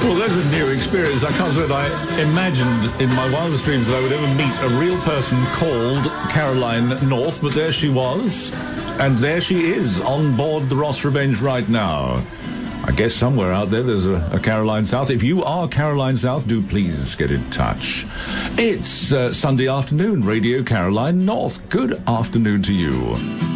Well, that's a new experience. I can't say that I imagined in my wildest dreams that I would ever meet a real person called Caroline North, but there she was, and there she is on board the Ross Revenge right now. I guess somewhere out there's a Caroline South. If you are Caroline South, do please get in touch. It's Sunday afternoon, Radio Caroline North. Good afternoon to you.